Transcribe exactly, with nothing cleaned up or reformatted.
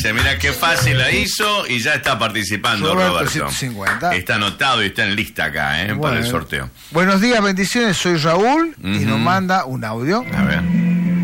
Mira qué fácil la hizo y ya está participando Roberto. Roberto. ciento cincuenta. Está anotado y está en lista acá, ¿eh? Bueno, para el sorteo. Buenos días, bendiciones. Soy Raúl uh-huh. y nos manda un audio. A ver.